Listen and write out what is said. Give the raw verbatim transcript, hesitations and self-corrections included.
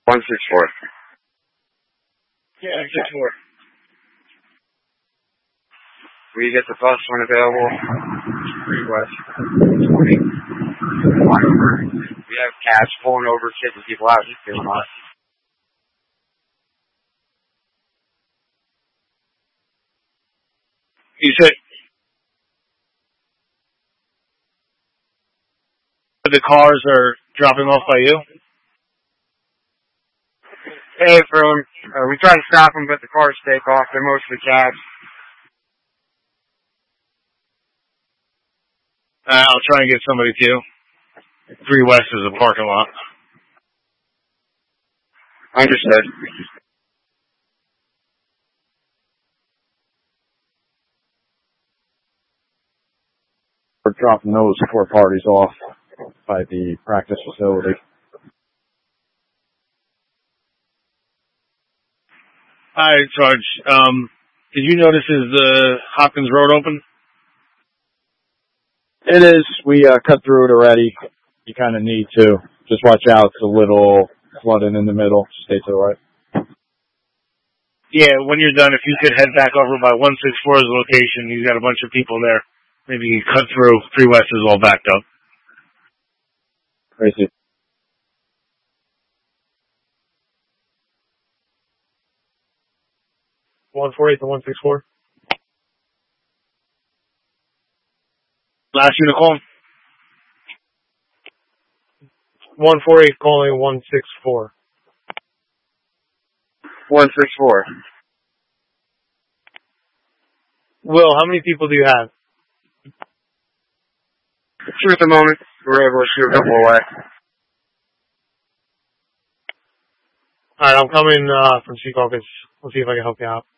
one six four. Yeah, one six four. We get the bus when available. Request. We have cabs pulling over, kicking people out. Just doing us. You said the cars are dropping off by you? Hey, for them. Uh, we try to stop them, but the cars take off. They're mostly cabs. Uh, I'll try and get somebody to you. Three West is a parking lot. Understood. We're dropping those four parties off by the practice facility. Hi, Sarge. Um, did you notice is the Hopkins Road open? It is. We uh, cut through it already. You kind of need to. Just watch out. It's a little flooded in the middle. Stay to the right. Yeah, when you're done, if you could head back over by one six four's location, he's got a bunch of people there. Maybe you cut through. Three West is all backed up. Crazy. one four eight to one six four. Last unicorn? one four eight calling one six four. one six four. Will, how many people do you have? Two at the moment. We're able to shoot a couple away. Alright, I'm coming uh, from Sea Caucus. We'll see if I can help you out.